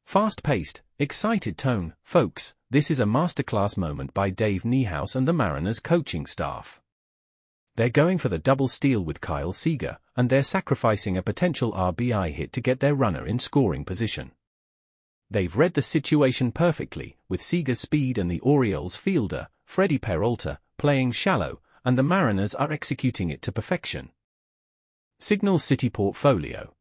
Fast-paced, excited tone. Folks, this is a masterclass moment by Dave Niehaus and the Mariners coaching staff. They're going for the double steal with Kyle Seager, and they're sacrificing a potential RBI hit to get their runner in scoring position. They've read the situation perfectly, with Seager's speed and the Orioles fielder, Freddie Peralta, playing shallow, and the Mariners are executing it to perfection. Signal City Portfolio.